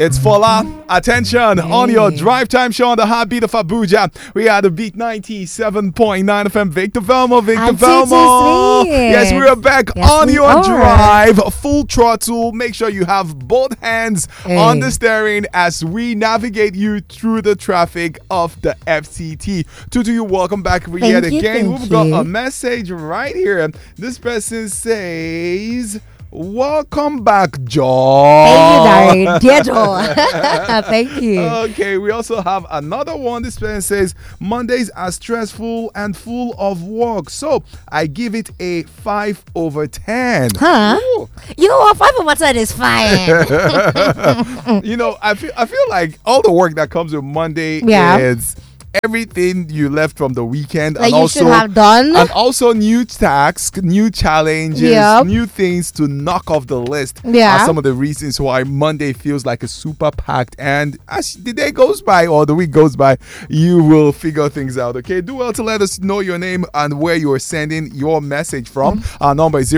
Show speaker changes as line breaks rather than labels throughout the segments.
It's Fola. Attention on your drive time show on the heartbeat of Abuja. We are the Beat 97.9 FM. Victor Velmo. Yes, we are back on your drive. Full throttle. Make sure you have both hands on the steering as we navigate you through the traffic of the FCT. Tutu, you welcome back yet again. We've got a message right here. This person says, welcome back, Joe.
Thank you, Darren. Dear Joe. Thank you.
Okay, we also have another one. This person says, Mondays are stressful and full of work, so I give it a 5/10.
Huh? Ooh. You know what? 5/10 is fine.
You know, I feel like all the work that comes with Monday is everything you left from the weekend,
like and you also should have done,
and also new tasks, new challenges, new things to knock off the list. Are some of the reasons why Monday feels like a super packed. And as the day goes by or the week goes by, you will figure things out. Okay, do well to let us know your name and where you are sending your message from. Our number is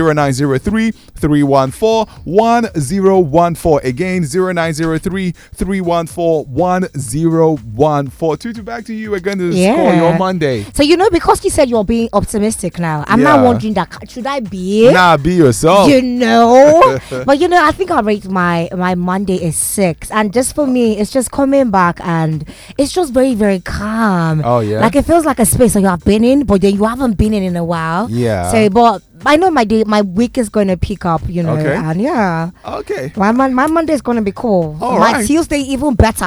0903-314-1014. Again, 0903-314-1014. Tutu, back to you. We're going to score your Monday.
So, you know, because you said you're being optimistic now, I'm not wondering that should I be?
Nah, be yourself.
You know? But, you know, I think I'll rate my Monday is 6. And just for me, it's just coming back and it's just very, very calm.
Oh, yeah?
Like, it feels like a space that you have been in, but then you haven't been in a while.
Yeah.
So, but I know my week is going to pick up, you know. Okay. And
okay.
My Monday is going to be cool. My Tuesday even better.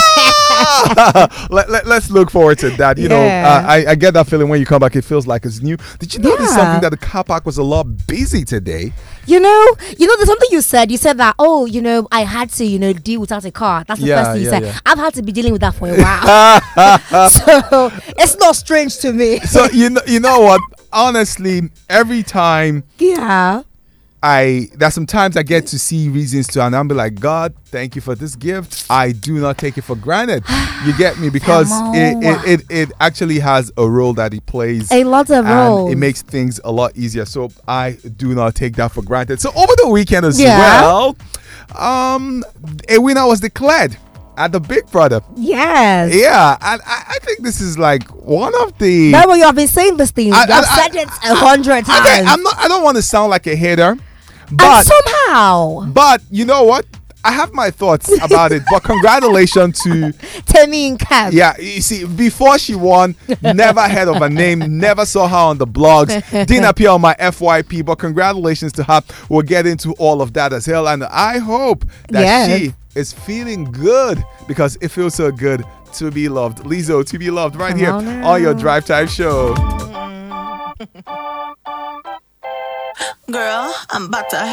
Let's look forward to that. You know, I get that feeling when you come back. It feels like it's new. Did you notice something that the car park was a lot busy today?
You know, there's something you said. You said that, I had to, deal without a car. That's the first thing you said. Yeah. I've had to be dealing with that for a while. So it's not strange to me.
So you know what? Honestly, every time there's sometimes I get to see reasons to, and I'm be like, God, thank you for this gift. I do not take it for granted. You get me? Because it actually has a role that it plays.
A lot of roles.
It makes things a lot easier. So I do not take that for granted. So over the weekend as well, a winner was declared at the Big Brother.
Yes.
Yeah, and I think this is like one of the...
No, but you have been saying this thing. I've said it 100 times.
Okay, I don't want to sound like a hater. But
and somehow.
But you know what? I have my thoughts about it. But congratulations to
Temi Nkem.
Yeah, you see, before she won, never heard of her name, never saw her on the blogs, didn't appear on my FYP. But congratulations to her. We'll get into all of that as well. And I hope that she is feeling good, because it feels so good to be loved. Lizzo, to be loved, right here on your Drive Time show.
Girl, I'm about to